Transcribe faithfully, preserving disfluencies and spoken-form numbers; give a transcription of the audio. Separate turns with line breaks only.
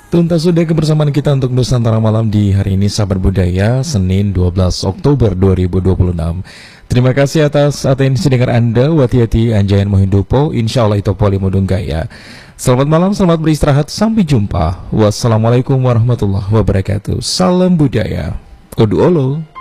Tuntas sudah kebersamaan kita untuk Nusantara Malam di hari ini, sahabat budaya, Senin dua belas Oktober dua ribu dua puluh enam. Terima kasih atas atensi dengar Anda. Wati-hati Anjayan Mohindupo, insya Allah itu Poli Mudunggaya. Selamat malam, selamat beristirahat, sampai jumpa. Wassalamualaikum warahmatullahi wabarakatuh. Salam budaya. Odu olo.